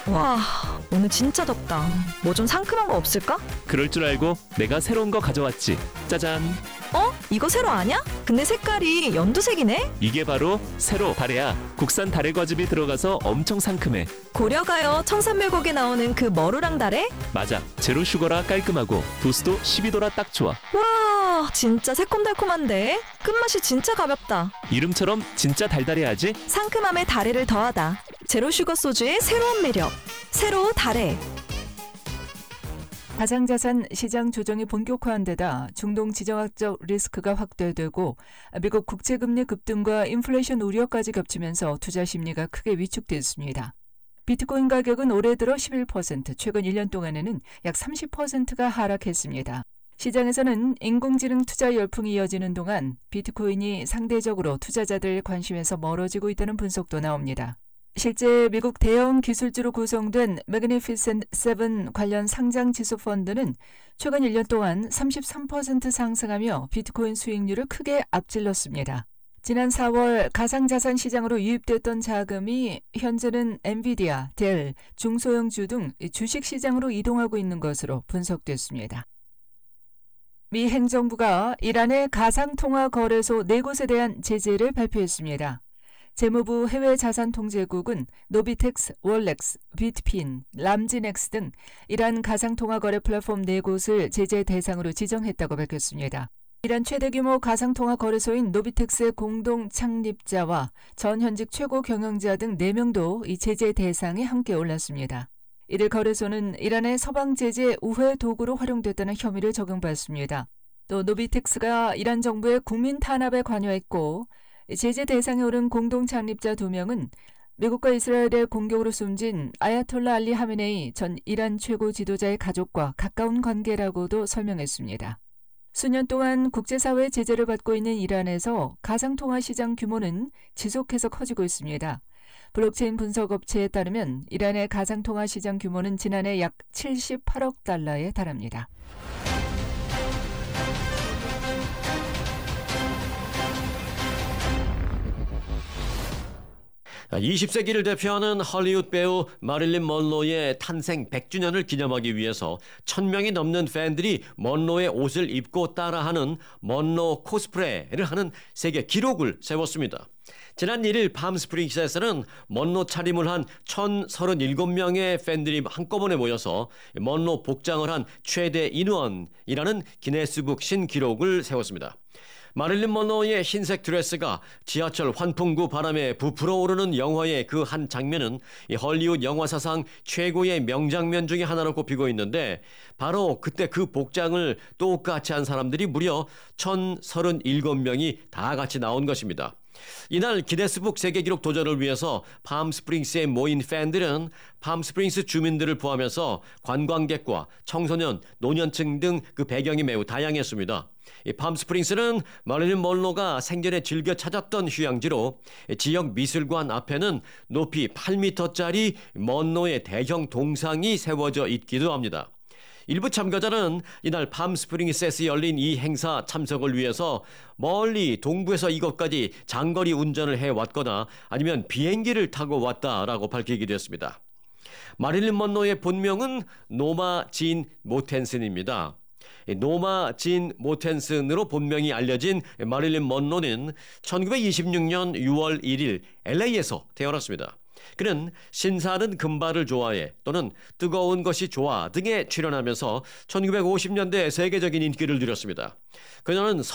와, 오늘 진짜 덥다. 뭐 좀 상큼한 거 없을까? 그럴 줄 알고 내가 새로운 거 가져왔지. 짜잔. 이거 새로 아냐? 근데 색깔이 연두색이네? 이게 바로 새로 다래야. 국산 다래 과즙이 들어가서 엄청 상큼해. 고려가요 청산멸곡에 나오는 그 머루랑 다래? 맞아. 제로 슈거라 깔끔하고 도수도 12도라 딱 좋아. 와, 진짜 새콤달콤한데? 끝맛이 진짜 가볍다. 이름처럼 진짜 달달해야지. 상큼함에 다래를 더하다. 제로슈거 소주의 새로운 매력. 새로 다래. 가상자산 시장 조정이 본격화한 데다 중동 지정학적 리스크가 확대되고 미국 국채금리 급등과 인플레이션 우려까지 겹치면서 투자 심리가 크게 위축됐습니다. 비트코인 가격은 올해 들어 11%, 최근 1년 동안에는 약 30%가 하락했습니다. 시장에서는 인공지능 투자 열풍이 이어지는 동안 비트코인이 상대적으로 투자자들 관심에서 멀어지고 있다는 분석도 나옵니다. 실제 미국 대형 기술주로 구성된 매그니피센트 7 관련 상장 지수 펀드는 최근 1년 동안 33% 상승하며 비트코인 수익률을 크게 앞질렀습니다. 지난 4월 가상자산 시장으로 유입됐던 자금이 현재는 엔비디아, 델, 중소형주 등 주식시장으로 이동하고 있는 것으로 분석됐습니다. 미 행정부가 이란의 가상통화거래소 4곳에 대한 제재를 발표했습니다. 재무부 해외자산통제국은 노비텍스, 월렉스, 비트핀, 람지넥스 등 이란 가상통화거래 플랫폼 4곳을 제재 대상으로 지정했다고 밝혔습니다. 이란 최대 규모 가상통화거래소인 노비텍스의 공동 창립자와 전 현직 최고 경영자 등 4명도 이 제재 대상에 함께 올랐습니다. 이들 거래소는 이란의 서방 제재 우회 도구로 활용됐다는 혐의를 적용받습니다. 또 노비텍스가 이란 정부의 국민 탄압에 관여했고 제재 대상에 오른 공동 창립자 2명은 미국과 이스라엘의 공격으로 숨진 아야톨라 알리 하메네이 전 이란 최고 지도자의 가족과 가까운 관계라고도 설명했습니다. 수년 동안 국제사회의 제재를 받고 있는 이란에서 가상통화 시장 규모는 지속해서 커지고 있습니다. 블록체인 분석업체에 따르면 이란의 가상통화 시장 규모는 지난해 약 78억 달러에 달합니다. 20세기를 대표하는 헐리우드 배우 마릴린 먼로의 탄생 100주년을 기념하기 위해서 1000명이 넘는 팬들이 먼로의 옷을 입고 따라하는 먼로 코스프레를 하는 세계 기록을 세웠습니다. 지난 1일 팜스프링스에서는 먼로 차림을 한 1037명의 팬들이 한꺼번에 모여서 먼로 복장을 한 최대 인원이라는 기네스북 신기록을 세웠습니다. 마릴린 먼로의 흰색 드레스가 지하철 환풍구 바람에 부풀어 오르는 영화의 그 한 장면은 이 헐리우드 영화 사상 최고의 명장면 중에 하나로 꼽히고 있는데 바로 그때 그 복장을 똑같이 한 사람들이 무려 1037명이 다 같이 나온 것입니다. 이날 기네스북 세계기록 도전을 위해서 팜스프링스에 모인 팬들은 팜스프링스 주민들을 포함해서 관광객과 청소년, 노년층 등 그 배경이 매우 다양했습니다. 이 팜스프링스는 마릴린 먼로가 생전에 즐겨 찾았던 휴양지로 지역 미술관 앞에는 높이 8m짜리 먼로의 대형 동상이 세워져 있기도 합니다. 일부 참가자는 이날 팜스프링스에서 열린 이 행사 참석을 위해서 멀리 동부에서 이곳까지 장거리 운전을 해왔거나 아니면 비행기를 타고 왔다라고 밝히기도 했습니다. 마릴린 먼로의 본명은 노마 진 모텐슨입니다. 노마 진 모텐슨으로 본명이 알려진 마릴린 먼로는 1926년 6월 1일 LA에서 태어났습니다. 그는 신사는 금발을 좋아해 또는 뜨거운 것이 좋아 등에 출연하면서 1950년대 세계적인 인기를 누렸습니다. 그녀는